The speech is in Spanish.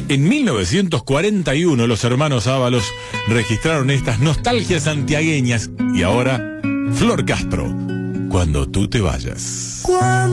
En 1941 los hermanos Ábalos registraron estas nostalgias santiagueñas y ahora Flor Castro, Cuando tú te vayas.